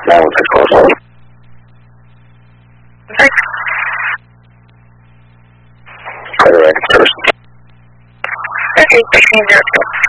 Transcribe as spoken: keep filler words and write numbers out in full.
nine one six four. Okay. Clear record service. Okay, sixteen zero two.